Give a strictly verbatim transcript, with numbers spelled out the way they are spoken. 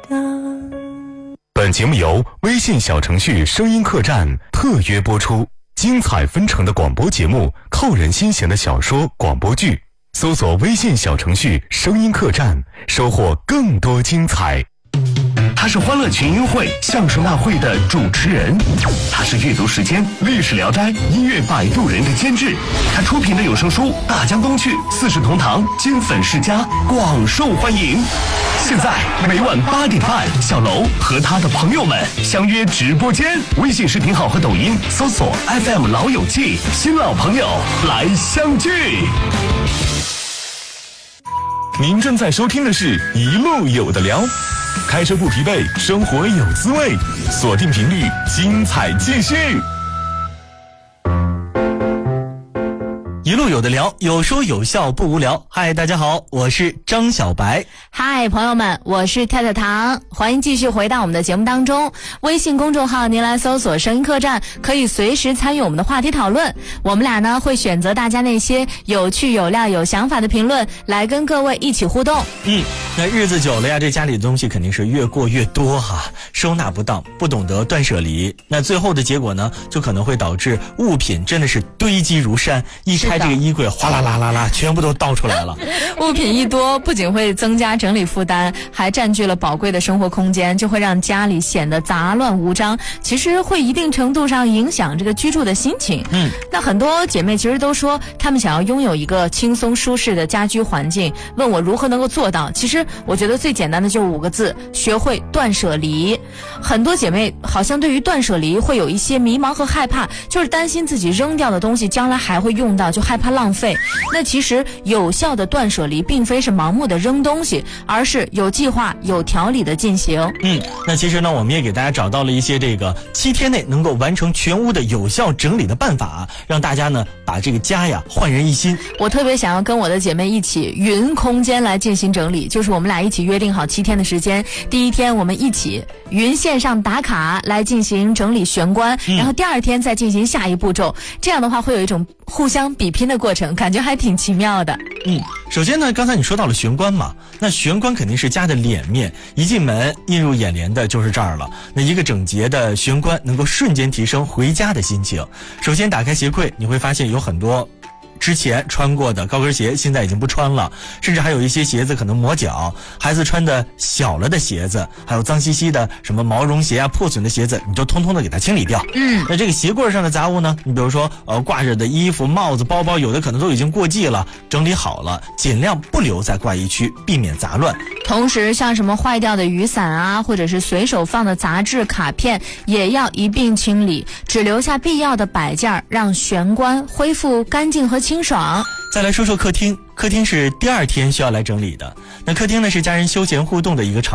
本节目由微信小程序声音客栈特约播出，精彩纷呈的广播节目，扣人心弦的小说广播剧，搜索微信小程序声音客栈，收获更多精彩。 他是欢乐群英会相声大会的主持人，他是阅读时间历史聊斋音乐摆渡人的监制，他出品的有声书《大江东去》四世同堂金粉世家广受欢迎。现在每晚八点半，小楼和他的朋友们相约直播间，微信视频号和抖音搜索 F M 老友记，新老朋友来相聚。 您正在收听的是一路有的聊，开车不疲惫，生活有滋味，锁定频率，精彩继续。 一路有的聊，有说有笑不无聊。嗨，大家好，我是张小白。 嗨，朋友们，我是太太糖，欢迎继续回到我们的节目当中。微信公众号您来搜索声音客栈，可以随时参与我们的话题讨论。我们俩呢会选择大家那些有趣有料有想法的评论来跟各位一起互动。 嗯，那日子久了呀，这家里的东西肯定是越过越多哈，收纳不当，不懂得断舍离，那最后的结果呢就可能会导致物品真的是堆积如山，一开这个衣柜哗啦啦啦啦全部都倒出来了。 物品一多，不仅会增加整理负担，还占据了宝贵的生活空间，就会让家里显得杂乱无章，其实会一定程度上影响这个居住的心情。嗯，那很多姐妹其实都说她们想要拥有一个轻松舒适的家居环境，问我如何能够做到。其实我觉得最简单的就是五个字，学会断舍离。很多姐妹好像对于断舍离会有一些迷茫和害怕，就是担心自己扔掉的东西将来还会用到，就害怕浪费。那其实有效的断舍离并非是盲目的扔东西，而是有计划有条理的进行。 嗯，那其实呢我们也给大家找到了一些这个七天内能够完成全屋的有效整理的办法，让大家呢把这个家呀焕然一新。 我特别想要跟我的姐妹一起云空间来进行整理，就是我们俩一起约定好七天的时间，第一天我们一起云线上打卡来进行整理玄关、嗯、然后第二天再进行下一步骤，这样的话会有一种互相比拼的过程，感觉还挺奇妙的。 嗯，首先呢刚才你说到了玄关嘛，那玄关肯定是家的脸面，一进门映入眼帘的就是这儿了。那一个整洁的玄关能够瞬间提升回家的心情。首先打开鞋柜，你会发现有很多之前穿过的高跟鞋现在已经不穿了，甚至还有一些鞋子可能磨脚，孩子穿的小了的鞋子，还有脏兮兮的什么毛绒鞋啊破损的鞋子，你就通通的给它清理掉。嗯，那这个鞋柜上的杂物呢，你比如说呃挂着的衣服帽子包包，有的可能都已经过季了，整理好了尽量不留在挂衣区，避免杂乱。 同时像什么坏掉的雨伞啊，或者是随手放的杂志卡片也要一并清理，只留下必要的摆件，让玄关恢复干净和清爽。 再来说说客厅，客厅是第二天需要来整理的。那客厅呢是家人休闲互动的一个场